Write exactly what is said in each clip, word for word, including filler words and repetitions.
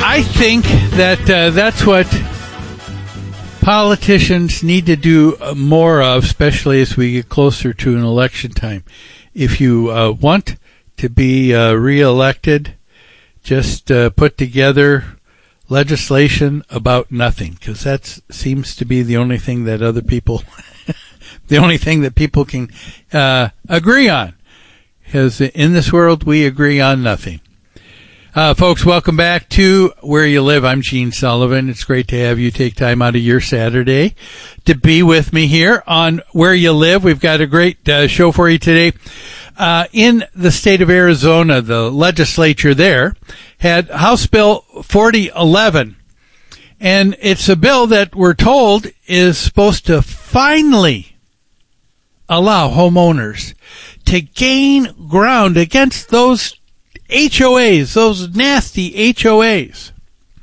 I think that uh, that's what politicians need to do more of, especially as we get closer to an election time. If you uh, want to be uh, reelected, just uh, put together legislation about nothing, because that seems to be the only thing that other people, the only thing that people can uh, agree on. Because in this world, we agree on nothing. Uh, folks, welcome back to Where You Live. I'm Gene Sullivan. It's great to have you take time out of your Saturday to be with me here on Where You Live. We've got a great uh, show for you today. Uh, in the state of Arizona, the legislature there had House Bill forty eleven. And it's a bill that we're told is supposed to finally allow homeowners to gain ground against those H O As, those nasty H O As.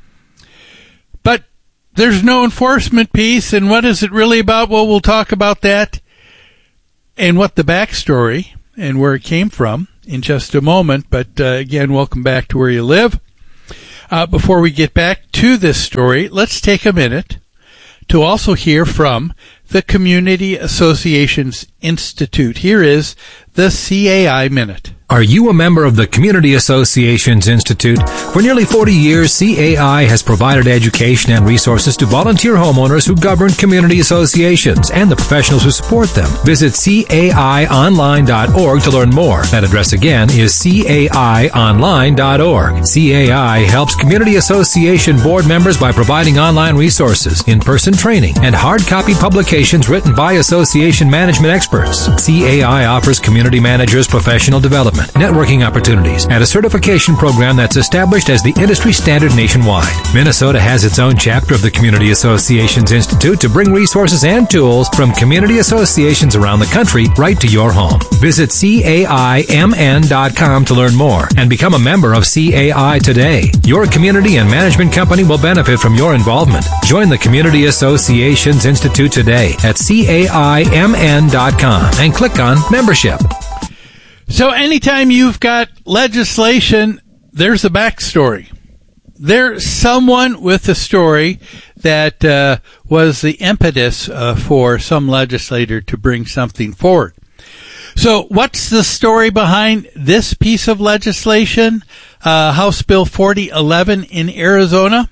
But there's no enforcement piece, and what is it really about? Well, we'll talk about that and what the backstory and where it came from in just a moment. But uh, again, welcome back to Where You Live. Uh, before we get back to this story, let's take a minute to also hear from the Community Associations Institute. Here is the C A I Minute. Are you a member of the Community Associations Institute? For nearly forty years, C A I has provided education and resources to volunteer homeowners who govern community associations and the professionals who support them. Visit C A I online dot org to learn more. That address again is C A I online dot org. C A I helps community association board members by providing online resources, in-person training, and hard copy publications written by association management experts. C A I offers community managers professional development, networking opportunities, and a certification program that's established as the industry standard nationwide. Minnesota has its own chapter of the Community Associations Institute to bring resources and tools from community associations around the country right to your home. Visit C A I M N dot com to learn more and become a member of C A I today. Your community and management company will benefit from your involvement. Join the Community Associations Institute today at C A I M N dot com and click on Membership. So anytime you've got legislation, there's a backstory. There's someone with a story that uh, was the impetus uh, for some legislator to bring something forward. So what's the story behind this piece of legislation, uh, House Bill forty eleven in Arizona?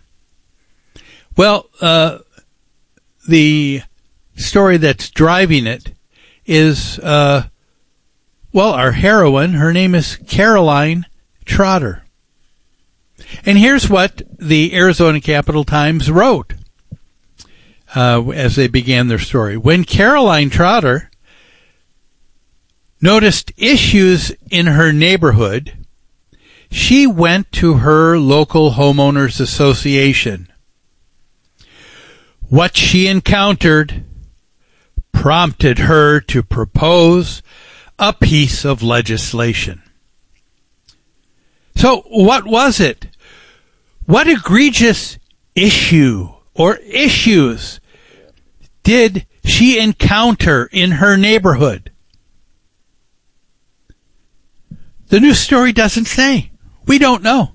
Well, uh, the story that's driving it is... Uh, Well, our heroine, her name is Caroline Trotter. And here's what the Arizona Capital Times wrote uh, as they began their story. When Caroline Trotter noticed issues in her neighborhood, she went to her local homeowners association. What she encountered prompted her to propose a piece of legislation. So what was it? What egregious issue or issues did she encounter in her neighborhood? The news story doesn't say. We don't know.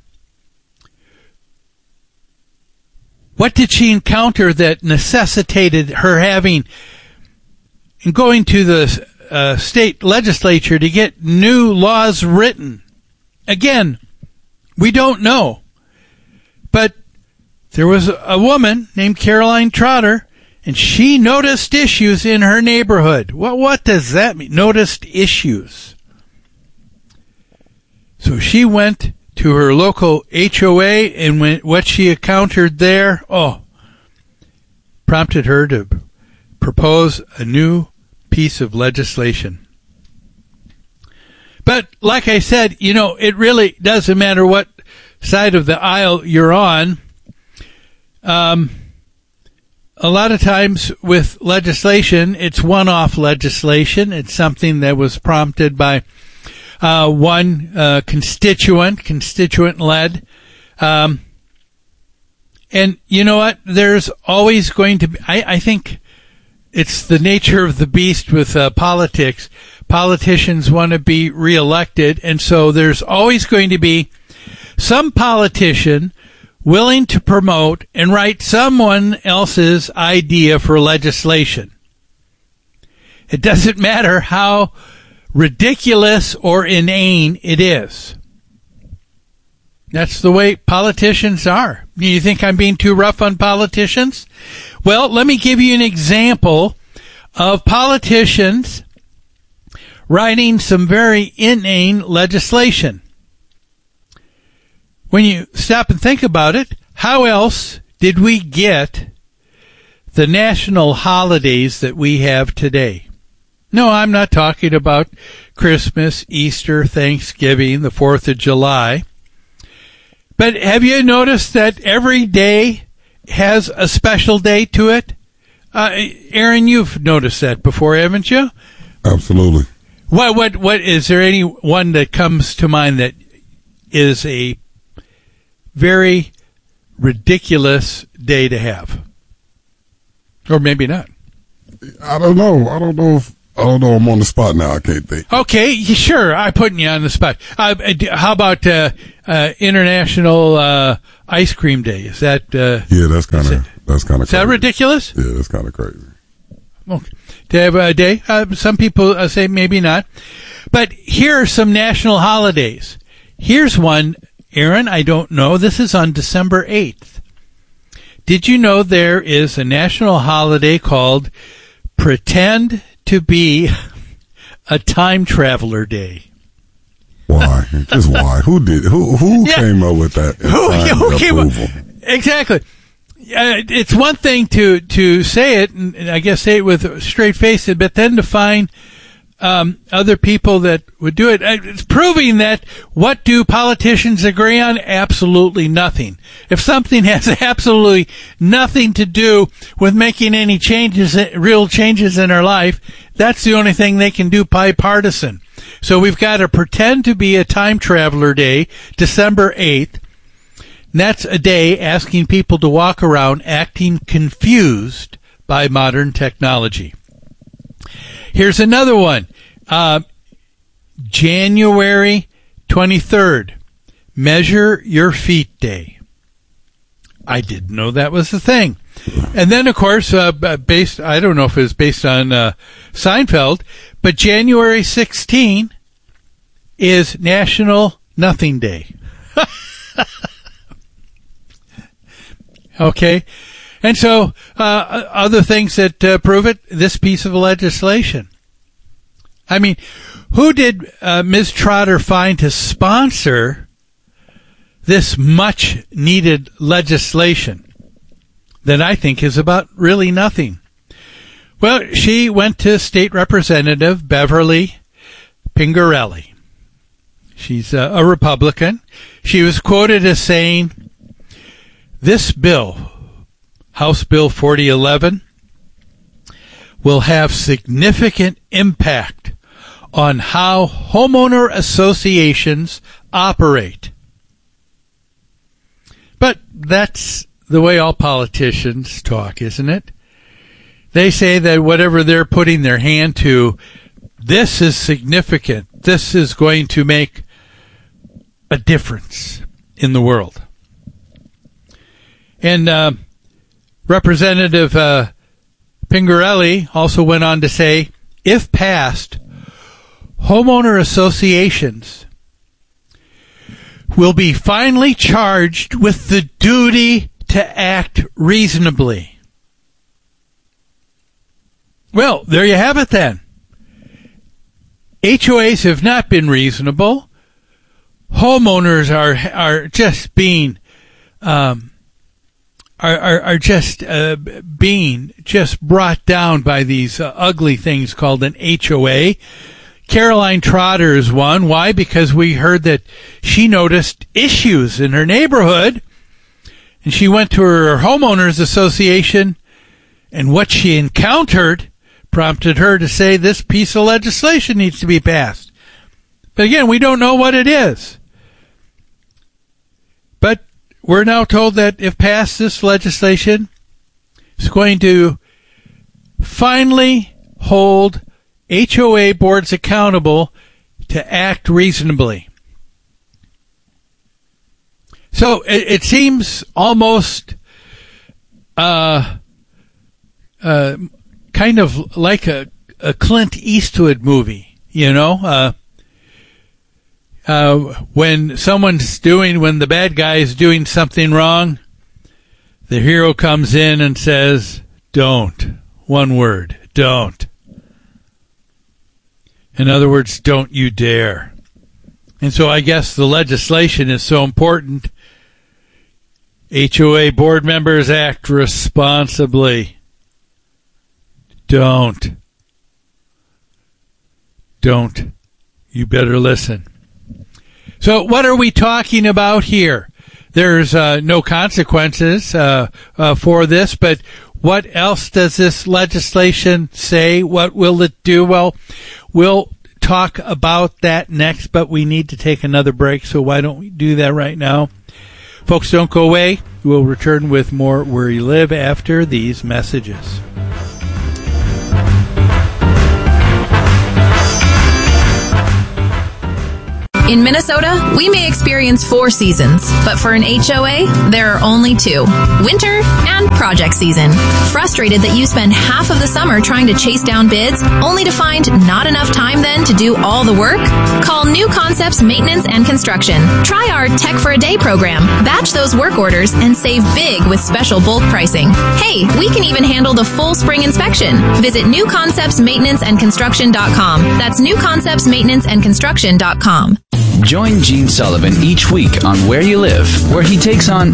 What did she encounter that necessitated her having and going to the Uh, state legislature to get new laws written? Again, we don't know. But there was a woman named Caroline Trotter, and she noticed issues in her neighborhood. Well, what does that mean? Noticed issues. So she went to her local H O A, and when, what she encountered there, oh, prompted her to propose a new piece of legislation. But like I said, you know, it really doesn't matter what side of the aisle you're on. Um, a lot of times with legislation, it's one-off legislation. It's something that was prompted by uh, one uh, constituent, constituent-led. Um, and you know what? There's always going to be, I, I think, it's the nature of the beast with uh, politics. Politicians want to be reelected, and so there's always going to be some politician willing to promote and write someone else's idea for legislation. It doesn't matter how ridiculous or inane it is. That's the way politicians are. You think I'm being too rough on politicians? Well, let me give you an example of politicians writing some very inane legislation. When you stop and think about it, how else did we get the national holidays that we have today? No, I'm not talking about Christmas, Easter, Thanksgiving, the fourth of July. But have you noticed that every day has a special day to it? Uh, Aaron, you've noticed that before, haven't you? Absolutely. What, what, what, is there any one that comes to mind that is a very ridiculous day to have? Or maybe not. I don't know. I don't know if, I don't know. I'm on the spot now. I can't think. Okay, sure. I'm putting you on the spot. Uh, how about uh, uh, International uh, Ice Cream Day? Is that? Uh, yeah, that's kind of that's kind of. Is that ridiculous? Yeah, that's kind of crazy. Okay. To have a day, uh, some people uh, say maybe not. But here are some national holidays. Here's one, Aaron. I don't know. This is on December eighth. Did you know there is a national holiday called Pretend to be a Time Traveler Day? Why? Just why? Who did? Who who yeah. came up with that? Who, who came up? Exactly. Uh, it's one thing to to say it, and I guess say it with a straight face, but then to find um, other people that would do it. It's proving that what do politicians agree on? Absolutely nothing. If something has absolutely nothing to do with making any changes, real changes in our life, that's the only thing they can do bipartisan. So we've got to pretend to be a time traveler day, December eighth. And that's a day asking people to walk around acting confused by modern technology. Here's another one. Uh, January twenty-third, Measure Your Feet Day. I didn't know that was a thing. And then, of course, uh, based, I don't know if it was based on uh, Seinfeld, but January sixteenth is National Nothing Day. Okay. And so, uh, other things that uh, prove it, this piece of legislation. I mean, who did uh, Miz Trotter find to sponsor this much-needed legislation that I think is about really nothing? Well, she went to State Representative Beverly Pingerelli. She's a, a Republican. She was quoted as saying, "This bill, House Bill forty eleven, will have significant impact on how homeowner associations operate." But that's the way all politicians talk, isn't it? They say that whatever they're putting their hand to, this is significant. This is going to make a difference in the world. And uh, Representative uh, Pingerelli also went on to say, if passed, homeowner associations will be finally charged with the duty to act reasonably. Well, there you have it then. H O As have not been reasonable. Homeowners are are just being um, are, are are just uh, being just brought down by these uh, ugly things called an H O A. Caroline Trotter is one. Why? Because we heard that she noticed issues in her neighborhood, and she went to her homeowners association, and what she encountered prompted her to say this piece of legislation needs to be passed. But again, we don't know what it is. But we're now told that if passed, this legislation is going to finally hold H O A boards accountable to act reasonably. So it, it seems almost uh, uh, kind of like a, a Clint Eastwood movie, you know? Uh, uh, when someone's doing, when the bad guy is doing something wrong, the hero comes in and says, don't. One word, don't. In other words, don't you dare. And so I guess the legislation is so important. H O A board members, act responsibly. Don't. Don't. You better listen. So what are we talking about here? There's uh, no consequences uh, uh, for this, but what else does this legislation say? What will it do? Well, we'll talk about that next, but we need to take another break, so why don't we do that right now? Folks, don't go away. We'll return with more Where You Live after these messages. In Minnesota, we may experience four seasons, but for an H O A, there are only two: winter and project season. Frustrated that you spend half of the summer trying to chase down bids, only to find not enough time then to do all the work? Call New Concepts Maintenance and Construction. Try our Tech for a Day program. Batch those work orders and save big with special bulk pricing. Hey, we can even handle the full spring inspection. Visit new concepts maintenance and construction dot com. That's new concepts maintenance and construction dot com. Join Gene Sullivan each week on Where You Live, where he takes on...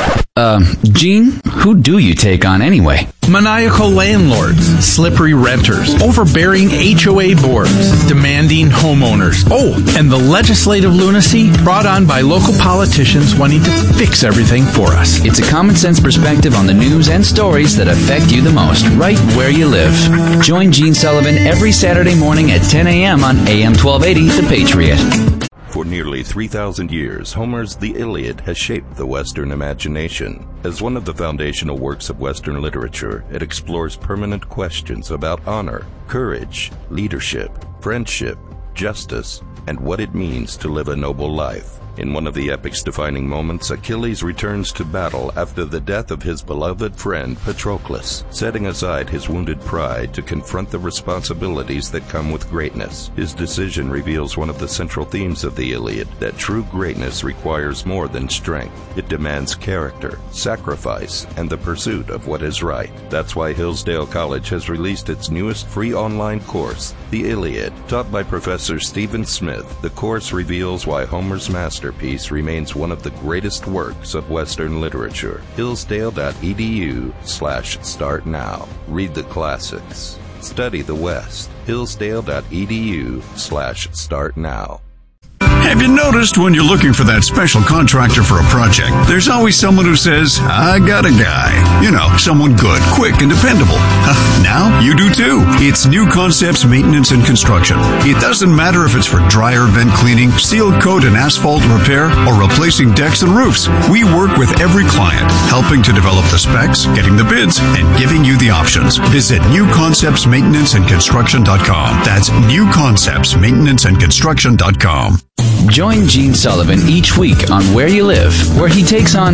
Uh, Gene, who do you take on anyway? Maniacal landlords, slippery renters, overbearing H O A boards, demanding homeowners. Oh, and the legislative lunacy brought on by local politicians wanting to fix everything for us. It's a common sense perspective on the news and stories that affect you the most, right where you live. Join Gene Sullivan every Saturday morning at ten a.m. on A M twelve eighty, The Patriot. For nearly three thousand years, Homer's The Iliad has shaped the Western imagination. As one of the foundational works of Western literature, it explores permanent questions about honor, courage, leadership, friendship, justice, and what it means to live a noble life. In one of the epic's defining moments, Achilles returns to battle after the death of his beloved friend Patroclus, setting aside his wounded pride to confront the responsibilities that come with greatness. His decision reveals one of the central themes of the Iliad, that true greatness requires more than strength. It demands character, sacrifice, and the pursuit of what is right. That's why Hillsdale College has released its newest free online course, The Iliad. Taught by Professor Stephen Smith, the course reveals why Homer's masterpiece remains one of the greatest works of Western literature. Hillsdale.edu slash start now. Read the classics. Study the West. Hillsdale.edu slash start now. Have you noticed when you're looking for that special contractor for a project, there's always someone who says, I got a guy. You know, someone good, quick, and dependable. Now you do too. It's New Concepts Maintenance and Construction. It doesn't matter if it's for dryer vent cleaning, seal coat and asphalt repair, or replacing decks and roofs. We work with every client, helping to develop the specs, getting the bids, and giving you the options. Visit new concepts maintenance and construction dot com. That's new concepts maintenance and construction dot com. Join Gene Sullivan each week on Where You Live, where he takes on...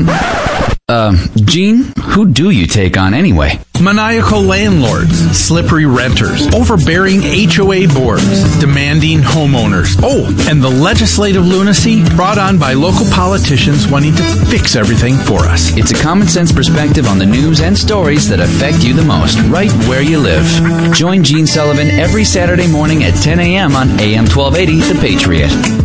Uh, Gene, who do you take on anyway? Maniacal landlords, slippery renters, overbearing H O A boards, demanding homeowners. Oh, and the legislative lunacy brought on by local politicians wanting to fix everything for us. It's a common sense perspective on the news and stories that affect you the most, right where you live. Join Gene Sullivan every Saturday morning at ten a.m. on A M twelve eighty, The Patriot.